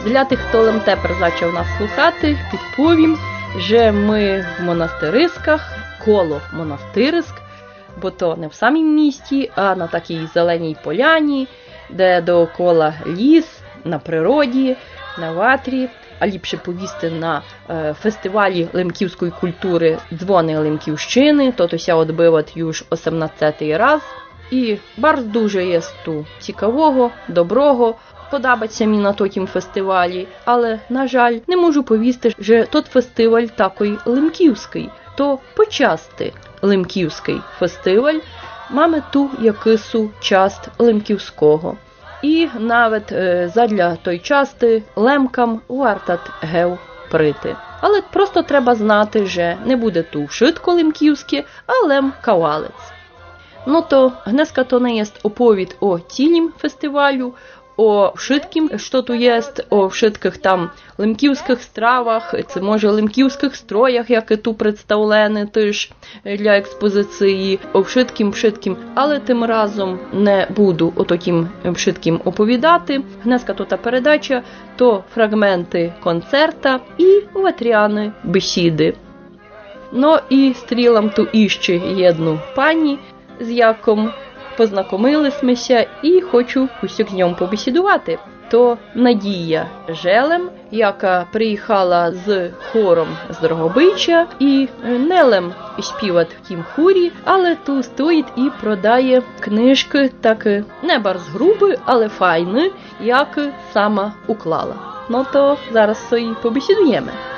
Для тих, хто лем тепер почав нас слухати, підповім, що ми в Монастириськах, коло Монастириськ, бо то не в самім місті, а на такій зеленій поляні, де доокола ліс, на природі, на ватрі, а ліпше повісти на фестивалі лемківської культури «Дзвони Лемківщини», то-тося odbywać już 18 раз. І bardzo дуже є tu цікавого, доброго, подобається мені на тотім фестивалі, але, на жаль, не можу повісти, що тот фестиваль такий лемківський, то почасти лемківський фестиваль маме ту якису част лемківського. І навіть задля той части лемкам варто гев прити. Але просто треба знати, що не буде ту шитко лемківське, а лем кавалець. No to dneska to nie jest opowieść o całym festiwalu, o wszystkim, co tu jest, o wszystkich tam лемківських strawach, czy może лемківських strojach, jakie tu przedstawione też dla ekspozycji, o wszystkim, ale tym razem nie буду o takim wszystkim opowiadати. Dneska to ta передача, to fragmenty koncerta i wiatriane besiedy. No i стрілам tu іще jedną pani, з яком познайомилися і хочу усіх з ньому побесідувати. То Надія Желем, яка приїхала з хором з Дрогобича і не лем співати в тім хорі, але тут стоїть і продає книжки таки не барз груби, але файні, як сама уклала. Ну то зараз і побесідуємо.